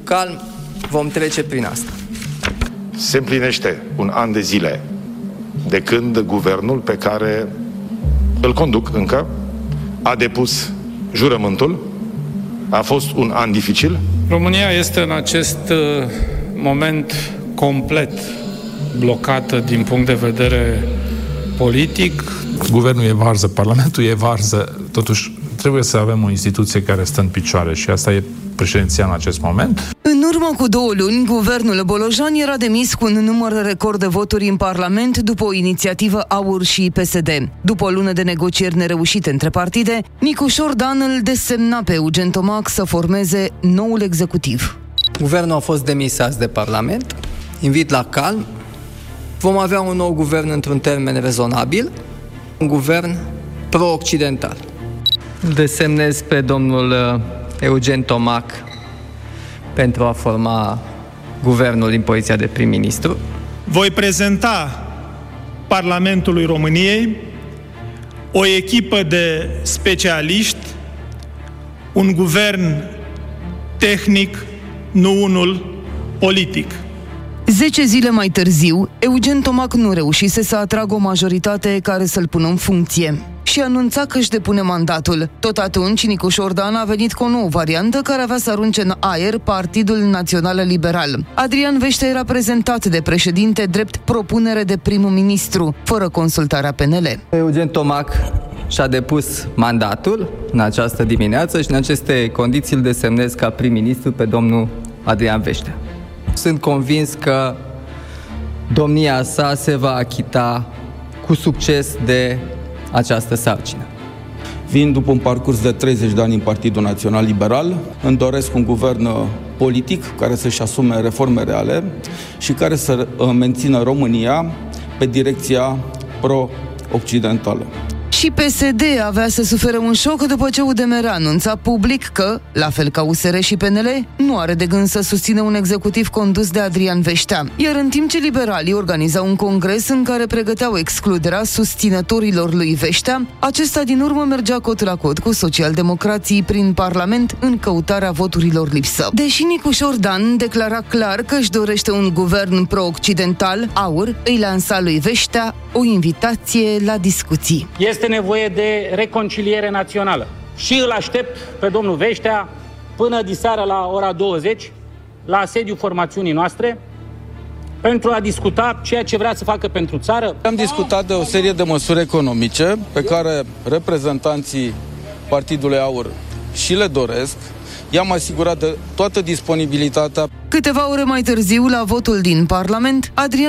calm vom trece prin asta. Se împlinește un an de zile de când guvernul pe care îl conduc încă a depus jurământul. A fost un an dificil. România este în acest moment complet blocată din punct de vedere politic. Guvernul e varză, Parlamentul e varză, totuși trebuie să avem o instituție care stă în picioare și asta e președinția în acest moment. În urmă cu 2 luni, guvernul Bolojan era demis cu un număr record de voturi în Parlament după o inițiativă AUR și PSD. După o lună de negocieri nereușite între partide, Nicușor Dan îl desemna pe Eugen Tomac să formeze noul executiv. Guvernul a fost demis azi de Parlament. Invit la calm. Vom avea un nou guvern într-un termen rezonabil, un guvern pro-occidental. Îl desemnez pe domnul Eugen Tomac pentru a forma guvernul din poziția de prim-ministru. Voi prezenta Parlamentului României o echipă de specialiști, un guvern tehnic, nu unul politic. 10 zile mai târziu, Eugen Tomac nu reușise să atragă o majoritate care să-l pună în funcție și anunța că își depune mandatul. Tot atunci, Nicușor Dan a venit cu o nouă variantă care avea să arunce în aer Partidul Național Liberal. Adrian Veștea era prezentat de președinte drept propunere de prim-ministru, fără consultarea PNL. Eugen Tomac și-a depus mandatul în această dimineață și în aceste condiții îl desemnez ca prim-ministru pe domnul Adrian Veștea. Sunt convins că domnia sa se va achita cu succes de această sarcină. Vin după un parcurs de 30 de ani în Partidul Național Liberal. Îmi doresc un guvern politic care să-și asume reforme reale și care să mențină România pe direcția pro-occidentală. Și PSD avea să sufere un șoc după ce UDMR anunța public că, la fel ca USR și PNL, nu are de gând să susțină un executiv condus de Adrian Veștea. Iar în timp ce liberalii organizau un congres în care pregăteau excluderea susținătorilor lui Veștea, acesta din urmă mergea cot la cot cu socialdemocrații prin Parlament în căutarea voturilor lipsă. Deși Nicușor Dan declara clar că își dorește un guvern pro-occidental, AUR îi lansa lui Veștea o invitație la discuții. Este nevoie de reconciliere națională și îl aștept pe domnul Veștea până diseară la ora 20 la sediul formațiunii noastre pentru a discuta ceea ce vrea să facă pentru țară. Am discutat de o serie de măsuri economice pe care reprezentanții Partidului AUR și le doresc. I-am asigurat de toată disponibilitatea. Câteva ore mai târziu, la votul din Parlament, Adrian